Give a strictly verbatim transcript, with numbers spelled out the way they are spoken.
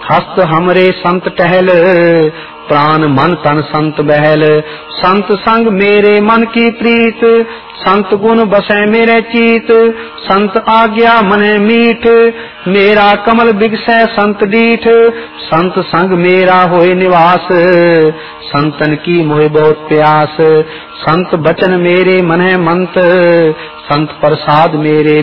हस्त हमरे संत टहल, प्राण मन तन संत बहल। संत संग मेरे मन की प्रीत, संत गुण बसै मेरे चीत। संत आज्ञा मने मीठ, मेरा कमल बिगसै संत डीठ। संत संग मेरा होए निवास, संतन की मोहे बहुत प्यास। संत बचन मेरे मने मंत, संत प्रसाद मेरे